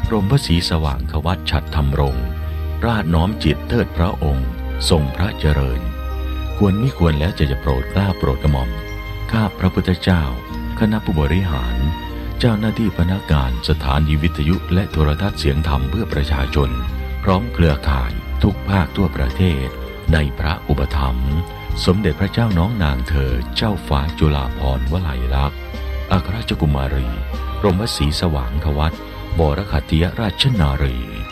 รมพระศรีสว่างควัตรฉัตรธรรมรงค์ราชน้อมจิตเทิดพระองค์ทรงพระเจริญควรมิควรแล้วจะโปรดเกล้าโปรดกระหม่อมข้าพระพุทธเจ้าคณะผู้บริหารเจ้าหน้าที่พนักงานสถานีวิทยุและโทรทัศน์เสียงธรรมเพื่อประชาชนพร้อมเครือข่ายทุกภาคทั่วประเทศในพระอุปถัมภ์สมเด็จพระเจ้าน้องนางเธอเจ้าฟ้าจุฬาภรณ์วลัยลักษณ์อัครราชกุมารีรมศรีสว่างควัตรบรคัตติยราชนารี